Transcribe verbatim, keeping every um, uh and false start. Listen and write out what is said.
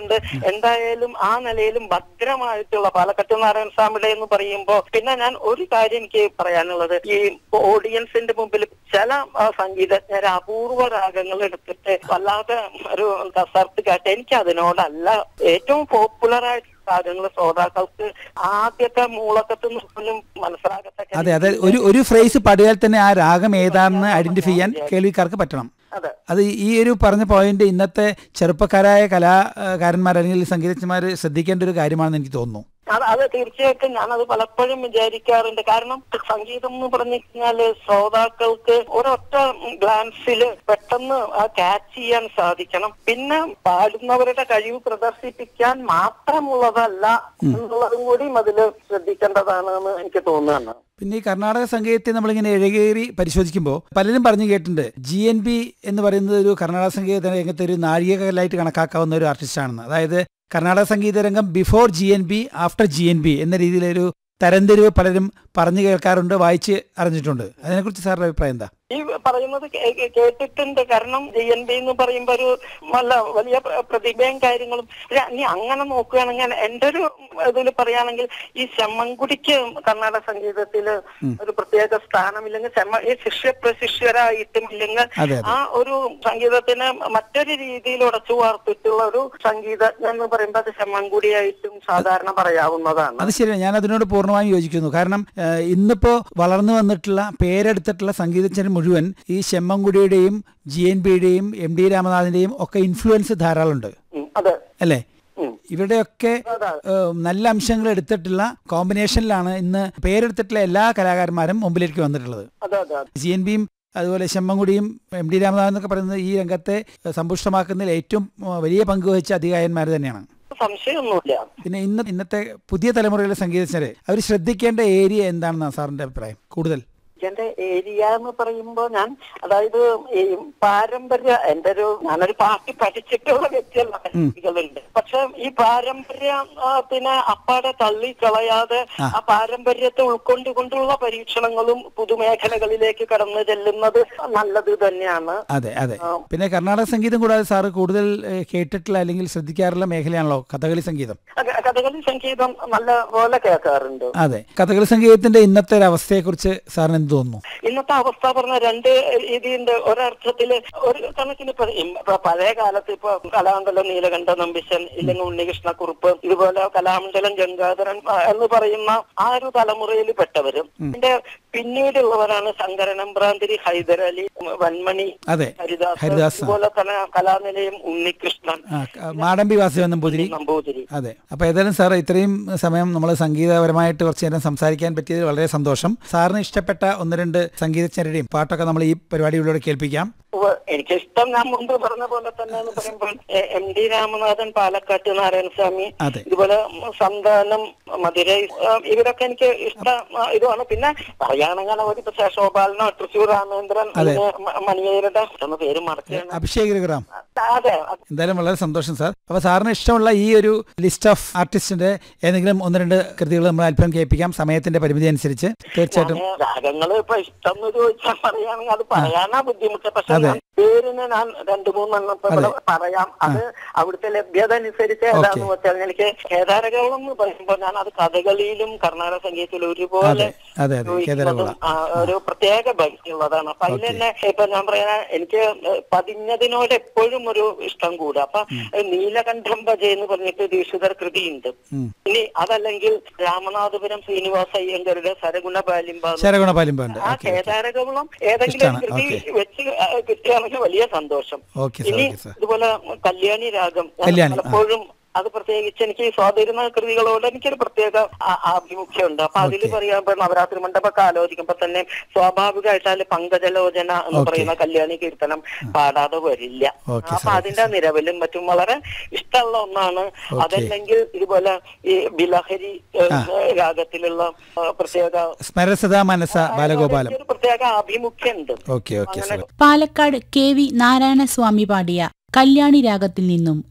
അതുകൊണ്ട് എന്തായാലും ആ നിലയിലും ഭദ്രമായിട്ടുള്ള പാലക്കാട്ട് നാരായണ സ്വാമിയുടെ എന്ന് പറയുമ്പോൾ പിന്നെ ഞാൻ ഒരു കാര്യം എനിക്ക് പറയാനുള്ളത്, ഈ ഓഡിയൻസിന്റെ മുമ്പിൽ ചില സംഗീതജ്ഞർ അപൂർവ രാഗങ്ങൾ എടുത്തിട്ട് വല്ലാതെ ഒരു കസർത്ത് കാട്ട്, എനിക്ക് അതിനോടല്ല. ഏറ്റവും പോപ്പുലർ ആയിട്ട് രാഗങ്ങൾ ശ്രോതാക്കൾക്ക് ആദ്യത്തെ മൂളക്കത്ത് പോലും മനസ്സിലാകത്തക്ക. അതെ അതെ, ഒരു ഒരു ഫ്രേസ് പാടിയാൽ തന്നെ ആ രാഗം ഏതാണെന്ന് ഐഡന്റിഫൈ ചെയ്യാൻ കേൾവിക്കാർക്ക് പറ്റണം. അത് ഈ ഒരു പറഞ്ഞ പോയിന്റ് ഇന്നത്തെ ചെറുപ്പക്കാരായ കലാകാരന്മാർ അല്ലെങ്കിൽ സംഗീതജ്ഞന്മാർ ശ്രദ്ധിക്കേണ്ട ഒരു കാര്യമാണെന്ന് എനിക്ക് തോന്നുന്നു. അത് അത് തീർച്ചയായിട്ടും ഞാനത് പലപ്പോഴും വിചാരിക്കാറുണ്ട്. കാരണം സംഗീതം എന്ന് പറഞ്ഞു കഴിഞ്ഞാല് ശ്രോതാക്കൾക്ക് ഒരൊറ്റ ഗ്ലാൻസിൽ പെട്ടെന്ന് ക്യാച്ച് ചെയ്യാൻ സാധിക്കണം. പിന്നെ പാടുന്നവരുടെ കഴിവ് പ്രദർശിപ്പിക്കാൻ മാത്രമുള്ളതല്ല എന്നുള്ളതും കൂടി അതിൽ ശ്രദ്ധിക്കേണ്ടതാണെന്ന് എനിക്ക് തോന്നുകയാണ്. പിന്നെ ഈ കർണാടക സംഗീതത്തെ നമ്മളിങ്ങനെ ഇഴകേറി പരിശോധിക്കുമ്പോൾ പലരും പറഞ്ഞു കേട്ടിട്ടുണ്ട് ജി എൻ ബി എന്ന് പറയുന്നത് ഒരു കർണാടക സംഗീത രംഗത്തെ ഒരു നാഴികക്കല്ലായിട്ട് കണക്കാക്കാവുന്ന ഒരു ആർട്ടിസ്റ്റാണെന്ന്. അതായത് കർണാടക സംഗീത രംഗം before G N B after G N B എന്ന രീതിയിലൊരു തരംതിരിവ് പലരും പറഞ്ഞു കേൾക്കാറുണ്ട്, വായിച്ച് അറിഞ്ഞിട്ടുണ്ട്. അതിനെക്കുറിച്ച് സാറിന്റെ അഭിപ്രായം എന്താ? ഈ പറയുന്നത് കേട്ടിട്ടുണ്ട്. കാരണം ജി എൻ ബി എന്ന് പറയുമ്പോ ഒരു നല്ല വലിയ പ്രതിഭയും കാര്യങ്ങളും. ഇനി അങ്ങനെ നോക്കുകയാണെങ്കിൽ എന്റെ ഒരു ഇതിൽ പറയുകയാണെങ്കിൽ ഈ ചെമ്മൻകുടിക്ക് കർണാടക സംഗീതത്തില് ഒരു പ്രത്യേക സ്ഥാനമില്ലെങ്കിൽ ചെമ്മ ഈ ശിഷ്യ പ്രശിഷ്യരായിട്ടും ഇല്ലെങ്കിൽ ആ ഒരു സംഗീതത്തിന് മറ്റൊരു രീതിയിൽ ഉടച്ചു വാർത്തിട്ടുള്ള ഒരു സംഗീതജ്ഞൻ എന്ന് പറയുമ്പോൾ അത് ചെമ്മൻകുടിയായിട്ടും സാധാരണ പറയാവുന്നതാണ്. അത് ശരിയാണ്, ഞാൻ അതിനോട് പൂർണ്ണമായും യോജിക്കുന്നു. കാരണം ഇന്നിപ്പോ വളർന്നു വന്നിട്ടുള്ള പേരെടുത്തിട്ടുള്ള സംഗീതജ്ഞർ മുഴുവൻ ഈ ചെമ്മൻകുടിയുടെയും ജി എൻ ബിയുടെയും എം ഡി രാമനാഥന്റെയും ഒക്കെ ഇൻഫ്ലുവൻസ് ധാരാളമുണ്ട് അല്ലേ? ഇവരുടെയൊക്കെ നല്ല അംശങ്ങൾ എടുത്തിട്ടുള്ള കോമ്പിനേഷനിലാണ് ഇന്ന് പേരെടുത്തിട്ടുള്ള എല്ലാ കലാകാരന്മാരും മുമ്പിലേക്ക് വന്നിട്ടുള്ളത്. ജി എൻ ബിയും അതുപോലെ ചെമ്മൻകുടിയും എം ഡി രാമനാഥൻ എന്നൊക്കെ പറയുന്നത് ഈ രംഗത്തെ സമ്പുഷ്ടമാക്കുന്നതിൽ ഏറ്റവും വലിയ പങ്ക് വഹിച്ച അധികായന്മാർ തന്നെയാണ്. സംശയമൊന്നുമില്ല. പിന്നെ ഇന്ന് ഇന്നത്തെ പുതിയ തലമുറയിലെ സംഗീതജ്ഞരെ അവർ ശ്രദ്ധിക്കേണ്ട ഏരിയ എന്താണെന്നാണ് സാറിന്റെ അഭിപ്രായം? കൂടുതൽ എന്റെ ഏരിയ എന്ന് പറയുമ്പോ ഞാൻ അതായത് ഈ പാരമ്പര്യ എന്റെ ഒരു ഞാനൊരു പാർട്ടി പഠിച്ചിട്ടുള്ള വ്യക്തിയല്ല, വ്യക്തികളുണ്ട്. പക്ഷെ ഈ പാരമ്പര്യത്തിനെ അപ്പാടെ തള്ളിക്കളയാതെ ആ പാരമ്പര്യത്തെ ഉൾക്കൊണ്ടുകൊണ്ടുള്ള പരീക്ഷണങ്ങളും പുതുമേഖലകളിലേക്ക് കടന്നു ചെല്ലുന്നത് നല്ലത് തന്നെയാണ്. അതെ അതെ. പിന്നെ കർണാടക സംഗീതം കൂടാതെ സാറ് കൂടുതൽ കേട്ടിട്ടുള്ള അല്ലെങ്കിൽ ശ്രദ്ധിക്കാറുള്ള മേഖലയാണല്ലോ കഥകളി സംഗീതം. കഥകളി സംഗീതം നല്ല പോലെ കേൾക്കാറുണ്ട്. അതെ, കഥകളി സംഗീതത്തിന്റെ ഇന്നത്തെ ഒരു അവസ്ഥയെ കുറിച്ച് സാറിന് എന്ത് തോന്നുന്നു? ഇന്നത്തെ അവസ്ഥ പറഞ്ഞ രണ്ട് രീതിയുണ്ട്. ഒരർത്ഥത്തില് ഒരു കണക്കിന് പഴയ കാലത്ത് ഇപ്പൊ കലാമണ്ഡലം നീലകണ്ഠ നമ്പിശൻ ഇല്ലെങ്കിൽ ഉണ്ണികൃഷ്ണ കുറുപ്പ് ഇതുപോലെ കലാമണ്ഡലം ഗംഗാധരൻ എന്ന് പറയുന്ന ആ ഒരു തലമുറയിൽ പെട്ടവരും ഇതിന്റെ പിന്നീടുള്ളവരാണ് ശങ്കരനമ്പ്രാന്തിരി, ഹൈദരലി, വൻമണി, ഹരിദാസ്, അതുപോലെ തന്നെ കലാനിലയം ഉണ്ണികൃഷ്ണൻ, മാടമ്പി വാസുദേവൻ നമ്പൂതിരി നമ്പൂതിരി അതെ. അപ്പൊ ഏതായാലും സാർ ഇത്രയും സമയം നമ്മൾ സംഗീതപരമായിട്ട് കുറച്ചു നേരം സംസാരിക്കാൻ പറ്റിയതിൽ വളരെ സന്തോഷം. സാറിന് ഇഷ്ടപ്പെട്ട ഒന്ന് രണ്ട് സംഗീതജ്ഞരുടെയും പാട്ടൊക്കെ നമ്മൾ ഈ പരിപാടിയിലൂടെ കേൾപ്പിക്കാം. എനിക്കിഷ്ടം ഞാൻ മുമ്പ് പറഞ്ഞ പോലെ തന്നെ എന്ന് പറയുമ്പോൾ എം ഡി രാമനാഥൻ, പാലക്കാട്ട് നാരായണസ്വാമി, ഇതുപോലെ സന്താനം, മധുരൈ, ഇവരൊക്കെ എനിക്ക് ഇഷ്ട ഇതുമാണ്. പിന്നെ പറയുകയാണെങ്കിൽ ഒരു ശോഭാലനോ തൃശ്ശൂർ രാമേന്ദ്രൻ, മണിയേരുടെ പേര് മറക്കുകയാണ്, അഭിഷേക് രഘുറാം. അതെ. എന്തായാലും വളരെ സന്തോഷം സാർ. അപ്പൊ സാറിന് ഇഷ്ടമുള്ള ഈ ഒരു ലിസ്റ്റ് ഓഫ് ആർട്ടിസ്റ്റിന്റെ ഏതെങ്കിലും ഒന്ന് രണ്ട് കൃതികൾ നമ്മൾ അല്പം കേൾപ്പിക്കാം സമയത്തിന്റെ പരിമിതി അനുസരിച്ച്. തീർച്ചയായിട്ടും രാഗങ്ങൾ ഇപ്പൊ ഇഷ്ടം എന്ന് ചോദിച്ചാൽ പറയുകയാണെങ്കിൽ അത് പറയാനാ ബുദ്ധിമുട്ട്. പക്ഷെ പേരിന് ഞാൻ രണ്ടു മൂന്നെണ്ണം പറയാം. അത് അവിടുത്തെ ലഭ്യത അനുസരിച്ച് ഏതാന്ന് വെച്ചാൽ എനിക്ക് കേദാരകവളം എന്ന് പറയുമ്പോൾ ഞാൻ അത് കഥകളിയിലും കർണാടക സംഗീതത്തിലും ഒരുപോലെ ഒരു പ്രത്യേക ഭംഗിയുള്ളതാണ്. അപ്പൊ അതിൽ തന്നെ ഇപ്പൊ ഞാൻ പറയാ എനിക്ക് പതിഞ്ഞതിനോട് എപ്പോഴും ഒരു ഇഷ്ടം കൂടുക. അപ്പൊ നീലകണ്ഠം ഭജ എന്ന് പറഞ്ഞിട്ട് ദീക്ഷിതർ കൃതിയുണ്ട്. ഇനി അതല്ലെങ്കിൽ രാമനാഥപുരം ശ്രീനിവാസ അയ്യങ്കരുടെ സരഗുണ പാലിമ്പാണ്ട്, ആ കേദാരകവളം ഏതെങ്കിലും കൃതി വെച്ച് കിട്ടുകയാണെങ്കിൽ വലിയ സന്തോഷം. ഇനി ഇതുപോലെ കല്യാണി രാഗം പലപ്പോഴും അത് പ്രത്യേകിച്ച് എനിക്ക് സ്വാധീന കൃതികളോട് എനിക്കൊരു പ്രത്യേക ആഭിമുഖ്യമുണ്ട്. അപ്പൊ അതിൽ പറയാൻ നവരാത്രി മണ്ഡപമൊക്കെ ആലോചിക്കുമ്പോ തന്നെ സ്വാഭാവികമായിട്ട് പങ്കജലോചന എന്ന് പറയുന്ന കല്യാണി കീർത്തനം പാടാതെ വരില്ല. അപ്പൊ അതിന്റെ നിരവലും മറ്റും വളരെ ഇഷ്ടമുള്ള ഒന്നാണ്. അതല്ലെങ്കിൽ ഇതുപോലെ ഈ ബിലഹരി രാഗത്തിലുള്ള പ്രത്യേക ഒരു പ്രത്യേക ആഭിമുഖ്യമുണ്ട്. പാലക്കാട് കെ വി നാരായണസ്വാമി പാടിയ കല്യാണി രാഗത്തിൽ നിന്നും